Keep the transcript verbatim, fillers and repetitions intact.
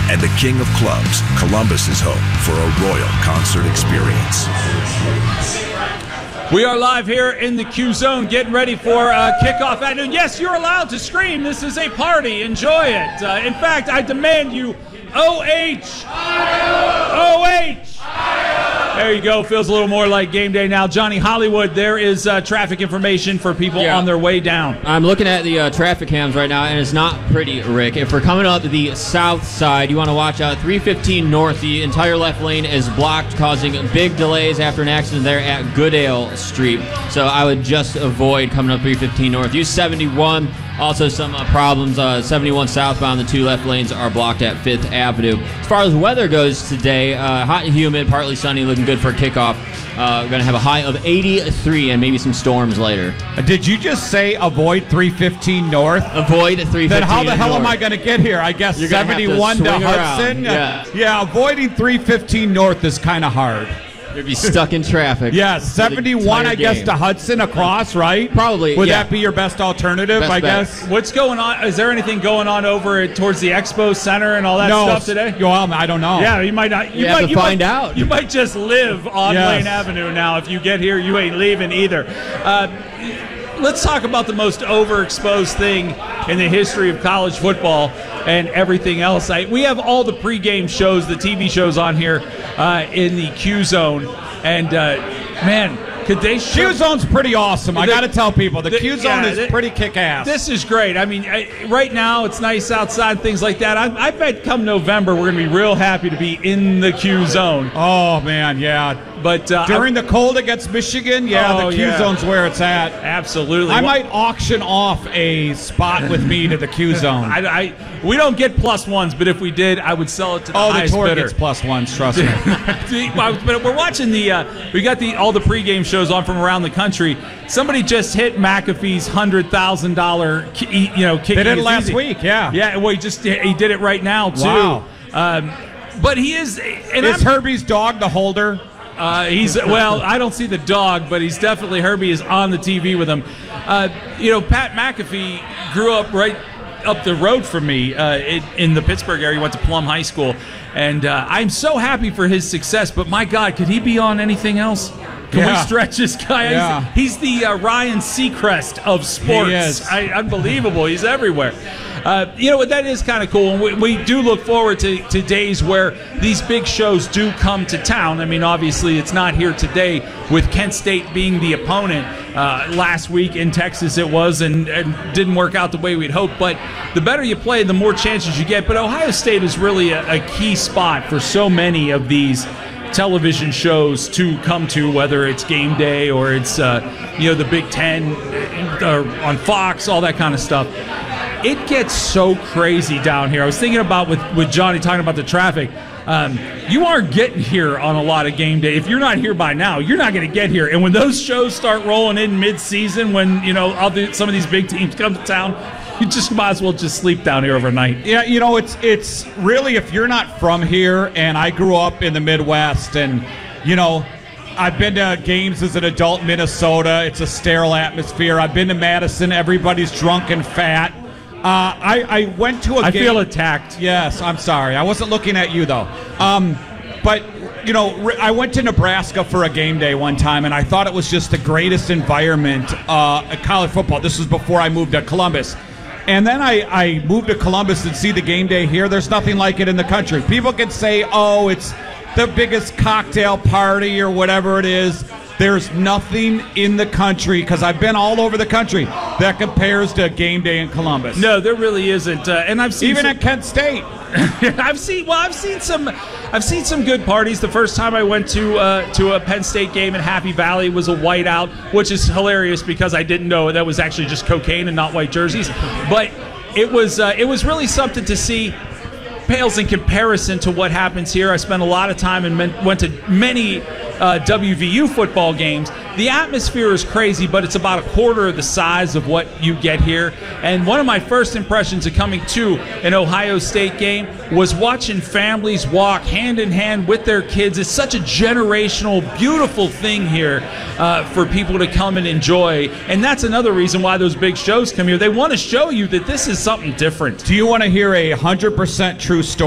And the king of clubs, Columbus is home for a royal concert experience. We are live here in the Q Zone, getting ready for uh, kickoff at noon. Yes, you're allowed to scream. This is a party. Enjoy it. Uh, in fact, I demand you O H! O H! There you go. Feels a little more like game day now. Johnny Hollywood, there is uh, traffic information for people yeah. on their way down. I'm looking at the uh, traffic cams right now, and it's not pretty, Rick. If we're coming up the south side, you want to watch out. three fifteen north, the entire left lane is blocked, causing big delays after an accident there at Goodale Street. So I would just avoid coming up three fifteen north. Use seventy-one. Also some uh, problems. Uh, seventy-one southbound, the two left lanes are blocked at Fifth Avenue. As far as weather goes today, uh, hot and humid, partly sunny, looking good for kickoff. Uh, we're going to have a high of eighty-three and maybe some storms later. Did you just say avoid three fifteen north? Avoid three fifteen Then how the hell north. am I going to get here? I guess You're seventy-one to, to Hudson? Yeah. yeah, avoiding three fifteen north is kind of hard. You'd be stuck in traffic. Yeah, seventy-one, I guess, game. to Hudson across, right? Probably. Would yeah. that be your best alternative, Best I bet. guess? What's going on? Is there anything going on over towards the Expo Center and all that no, stuff today? Well, I don't know. Yeah, you might not. You, You might have to you find might, out. You might just live on Yes. Lane Avenue now. If you get here, you ain't leaving either. Uh, let's talk about the most overexposed thing in the history of college football and everything else. I, we have all the pregame shows, the T V shows on here uh, in the Q Zone, and uh, man, could they show? Q Zone's pretty awesome. I The- got to tell people, the, the- Q Zone yeah, is the- pretty kick-ass. This is great. I mean, I, right now it's nice outside, things like that. I, I bet come November we're going to be real happy to be in the Q Zone. Oh, man, yeah. But uh, During the cold against Michigan, yeah, Oh, the Q yeah. Zone's where it's at. absolutely, I Well, might auction off a spot with me to the Q Zone. I, I, we don't get plus ones, but if we did, I would sell it to the oh, the highest tour bidder. gets plus ones, trust me. But we're watching the. Uh, we got the all the pregame shows on from around the country. Somebody just hit McAfee's hundred thousand dollar. You know, kicking They did it is last easy. week, yeah. Yeah, well, he just he did it right now too. Wow. Um, but he is. And Is I'm- Herbie's dog the holder? Uh, he's well. I don't see the dog, but he's definitely Herbie is on the T V with him. Uh, you know, Pat McAfee grew up right up the road from me uh, in, in the Pittsburgh area. He went to Plum High School, and uh, I'm so happy for his success. But my God, could he be on anything else? Can Yeah. we stretch this guy? Yeah. He's, he's the uh, Ryan Seacrest of sports. He is. I, unbelievable. He's everywhere. Uh, you know what? That is kind of cool. And we, we do look forward to, to days where these big shows do come to town. I mean, obviously, it's not here today with Kent State being the opponent. Uh, last week in Texas it was, and, and didn't work out the way we'd hoped. But the better you play, the more chances you get. But Ohio State is really a, a key spot for so many of these television shows to come to, whether it's game day or it's uh, you know the Big Ten uh, on Fox, all that kind of stuff. It gets so crazy down here. I was thinking about with, with Johnny talking about the traffic. Um, you aren't getting here on a lot of game day. If you're not here by now, you're not going to get here. And when those shows start rolling in mid-season, when you know other, some of these big teams come to town, you just might as well just sleep down here overnight. Yeah, you know, it's it's really, if you're not from here, and I grew up in the Midwest, and, you know, I've been to games as an adult in Minnesota. It's a sterile atmosphere. I've been to Madison. Everybody's drunk and fat. Uh, I, I went to a I game. feel attacked. Yes, I'm sorry. I wasn't looking at you, though. Um, but, you know, I went to Nebraska for a game day one time, and I thought it was just the greatest environment uh, at college football. This was before I moved to Columbus. And then I, I moved to Columbus and see the game day here. There's nothing like it in the country. People can say, oh, it's the biggest cocktail party or whatever it is. There's nothing in the country, because I've been all over the country, that compares to a game day in Columbus. No, there really isn't. Uh, and I've seen Even some, at Kent State. I've seen well, I've seen some, I've seen some good parties. The first time I went to uh, to a Penn State game in Happy Valley was a whiteout, which is hilarious because I didn't know that was actually just cocaine and not white jerseys. But it was uh, it was really something to see. Pales in comparison to what happens here. I spent a lot of time and men- went to many uh, W V U football games. The atmosphere is crazy, but it's about a quarter of the size of what you get here. And one of my first impressions of coming to an Ohio State game was watching families walk hand in hand with their kids. It's such a generational, beautiful thing here uh, for people to come and enjoy. And that's another reason why those big shows come here. They want to show you that this is something different. Do you want to hear a one hundred percent true story?